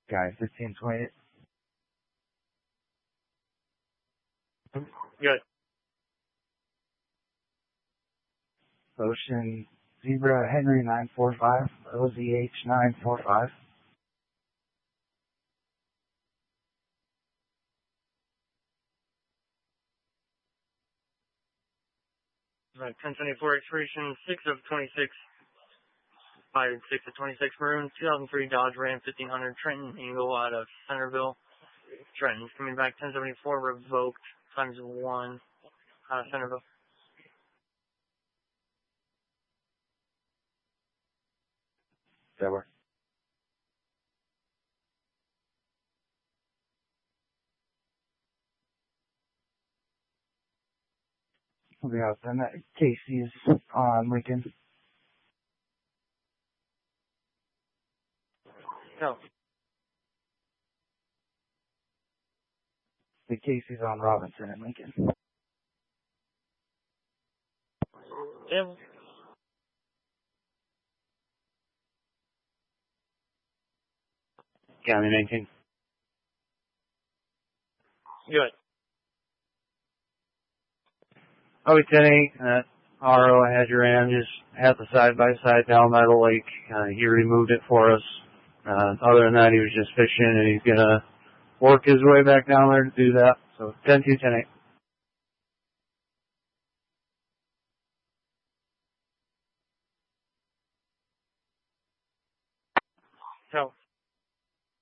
Guy 1528. Good. Ocean Zebra Henry 945, OZH 945. Right, 1024 expiration 6 of 26. 5 6 of 26 maroon, 2003 Dodge Ram 1500 Trenton Eagle out of Centerville. Trenton's coming back 1074 revoked times 1 out of Centerville. That works. We'll be out then. Casey's on Lincoln. No. The Casey's on Robinson and Lincoln. Yeah. County 19. Good. Oh, 10-8, RO had your RAM just had the side-by-side down by the lake. He removed it for us. Other than that, he was just fishing, and he's going to work his way back down there to do that. So 10-2, 10-8.